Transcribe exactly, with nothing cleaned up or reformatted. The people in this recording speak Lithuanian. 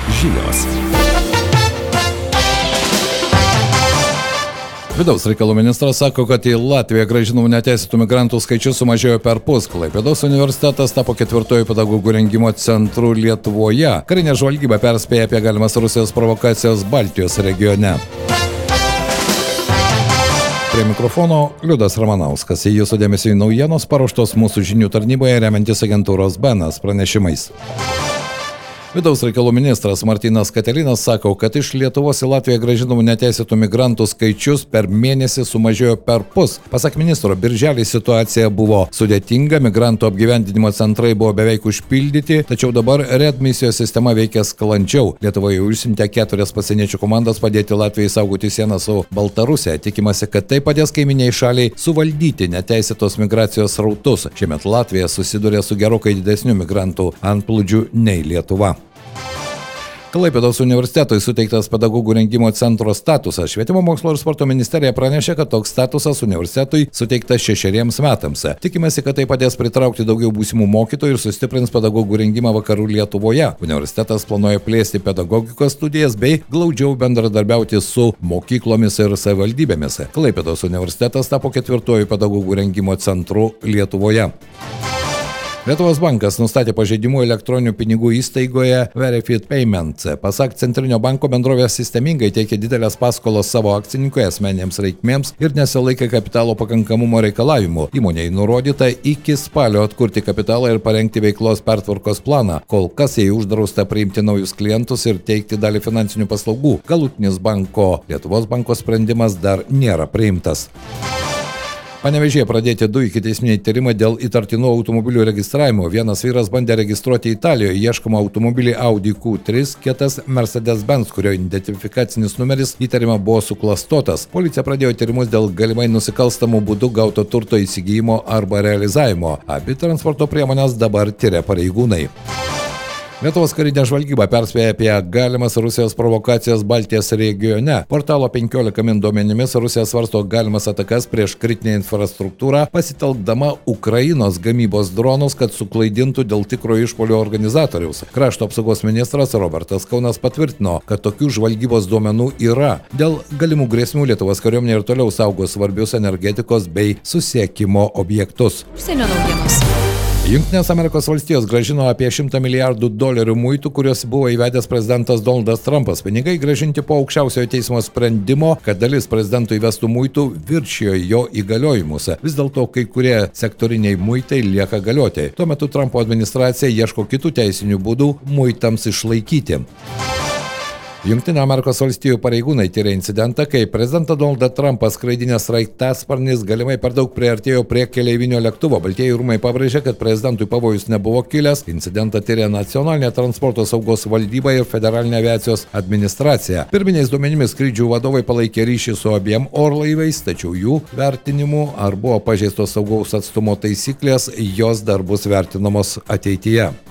Žinios. Vidaus reikalų ministras sako, kad į Latviją grąžinamų neteisėtų migrantų skaičius sumažėjo perpus. Klaipėdos universitetas tapo ketvirtoju pedagogų rengimo centru Lietuvoje. Karinė žvalgyba perspėja apie galimas Rusijos provokacijas Baltijos regione. Prie mikrofono Liudas Ramanauskas. Į jūsų dėmesį naujienos paruoštos mūsų žinių tarnyboje remiantis agentūros B N S pranešimais. Vidaus reikalų ministras Martynas Katilinas sako, kad iš Lietuvos į Latviją grąžinamų neteisėtų migrantų skaičius per mėnesį sumažėjo perpus. Pasak ministro, birželį situacija buvo sudėtinga, migrantų apgyvendinimo centrai buvo beveik užpildyti, tačiau dabar readmisijos sistema veikia sklandžiau. Lietuvoje užsiuntė keturias pasieniečių komandas padėti Latvijai saugoti sieną su Baltarusija. Tikimasi, kad tai padės kaiminiai šaliai suvaldyti neteisėtos migracijos srautus. Šiemet Latvija susiduria su gerokai didesniu migrantų antplūdžiu nei Lietuva. Klaipėdos universitetui suteiktas pedagogų rengimo centro statusas. Švietimo mokslo ir sporto ministerija pranešė, kad toks statusas universitetui suteiktas šešeriems metams. Tikimasi, kad tai padės pritraukti daugiau būsimų mokytojų ir sustiprins pedagogų rengimą vakarų Lietuvoje. Universitetas planuoja plėsti pedagogikos studijas bei glaudžiau bendradarbiauti su mokyklomis ir savivaldybėmis. Klaipėdos universitetas tapo ketvirtuoju pedagogų rengimo centru Lietuvoje. Lietuvos bankas nustatė pažeidimų elektroninių pinigų įstaigoje Verifit Payment. Pasak Centrinio banko, bendrovė sistemingai teikia didelės paskolas savo akcininkui asmeninėms reikmėms ir nesilaikė kapitalo pakankamumo reikalavimų. Įmonei nurodyta iki spalio atkurti kapitalą ir parengti veiklos pertvarkos planą. Kol kas jai uždrausta priimti naujus klientus ir teikti dalį finansinių paslaugų. Galutinis banko Lietuvos banko sprendimas dar nėra priimtas. Panevėžyje pradėti du ikiteisminiai tyrimai dėl įtartinų automobilių registravimo. Vienas vyras bandė registruoti Italijoje ieškomą automobilį Audi Q trys, kitas Mercedes-Benz, kurio identifikacinis numeris įtarima buvo suklastotas. Policija pradėjo tyrimus dėl galimai nusikalstamų būdų gauto turto įsigijimo arba realizavimo. Abi transporto priemonės dabar tyria pareigūnai. Lietuvos karinė žvalgyba perspėja apie galimas Rusijos provokacijas Baltijos regione. Portalo penkiolika min duomenimis Rusija svarsto galimas atakas prieš kritinę infrastruktūrą, pasitelkdama Ukrainos gamybos dronus, kad suklaidintų dėl tikro išpuolio organizatoriaus. Krašto apsaugos ministras Robertas Kaunas patvirtino, kad tokių žvalgybos duomenų yra. Dėl galimų grėsmių Lietuvos kariuomenė ir toliau saugo svarbius energetikos bei susisiekimo objektus. Užsienio naujienos. Jungtinės Amerikos valstijos grąžino apie šimtą milijardų dolerių muitų, kuriuos buvo įvedęs prezidentas Donaldas Trumpas. Pinigai grąžinti po aukščiausiojo teismo sprendimo, kad dalis prezidentų įvestų muitų viršijo jo įgaliojimus. Vis dėlto kai kurie sektoriniai muitai lieka galioti. Tuo metu Trumpo administracija ieško kitų teisinių būdų muitams išlaikyti. Jungtinių Amerikos valstijų pareigūnai tyria incidentą, kai prezidentą Donaldą Trumpą skraidinęs sraigtasparnis galimai per daug priartėjo prie keleivinio lėktuvo. Baltieji rūmai pabrėžė, kad prezidentui pavojus nebuvo kilęs. Incidentą tyria Nacionalinė transporto saugos valdyba ir Federalinė aviacijos administracija. Pirminiais duomenimis skrydžių vadovai palaikė ryšį su abiem orlaiviais, tačiau jų vertinimu, ar buvo pažeistos saugaus atstumo taisyklės, jos dar bus vertinamos ateityje.